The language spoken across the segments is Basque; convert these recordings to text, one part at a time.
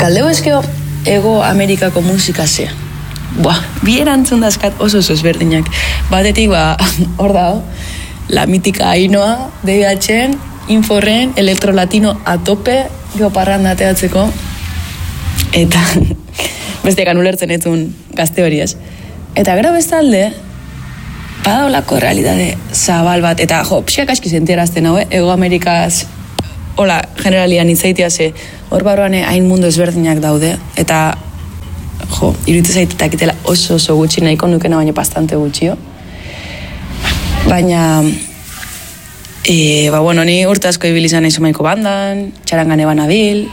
Galdeu ezkeo Ego Amerikako musika ze. Bi erantzun dazkat oso ezberdinak. Batetik, hor dago, la mítica Ainoa, DBH-en, Inforren, Elektrolatino a tope, geoparranda teatzeko, eta bestekan ulertzen etun gazte hori ez. Eta gero bestalde, badaolako realidade zabal bat, eta pixak aski sentierazten hau, Ego Amerikaz, hola, generalian itzaitia ze, hor barroan hain mundu ezberdinak daude, eta iruditzen zaitetak itela oso gutxi nahiko nukena baina bastante gutxio. Baina, ni urte asko ibili izan nahi Zumaiko bandan, txarangan eban abil,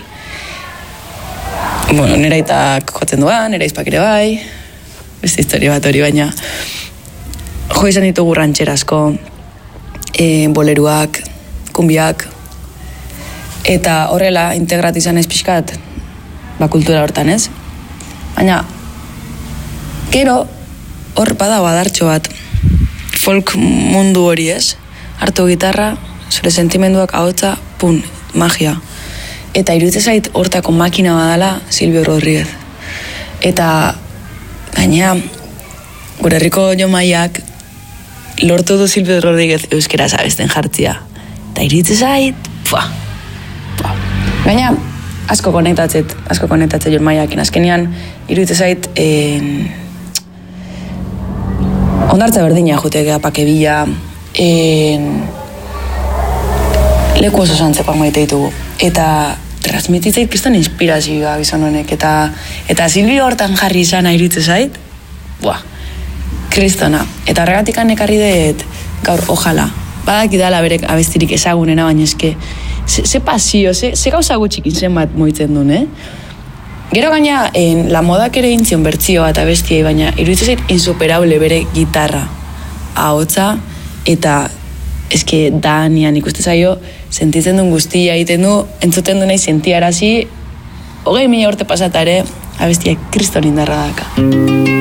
nera itak jotzen duan, nera izpak ere bai, beste historia bat hori, baina izan ditugu rantxera asko, boleruak, kumbiak, eta horrela integratu izan ez pixkat, kultura hortan ez. Baina, gero, hor bada badartxo bat, folk mundu hori ez, hartu gitarra, zure sentimenduak ahotza, magia. Eta iruditzen zait hortako makina badala Silvio Rodríguez. Eta, gainea, gure herriko Jomaiak lortu du Silvio Rodríguez euskeraz abesten jartzia. Eta iruditzen zait, Gainea, asko konektatzet Jomaiakin. Azkenean, iruditzen zait, ondartza berdina jutegea pakebila, leku oso zantzeko maite ditugu. Eta transmititzait kriston inspirazioa bizan honek. Eta Silvio hortan jarri izana iruditzen zait, kristona. Eta horregatik ekarri dut gaur, ojala. Badakidala berek abestirik ezagunena, baina eske, ze pasio, ze gauza gutxikin zenbat moitzen duen, Gero gaina, la modak ere intzion bertzioa eta bestiai, baina iruditzen zait insuperable bere gitarra ahotza, eta eske danian ikuste zaio, sentitzen duen guztia egiten du, entzuten du nahi sentiarazi, 20.000 urte pasatare, abestiak kriston indarra daka.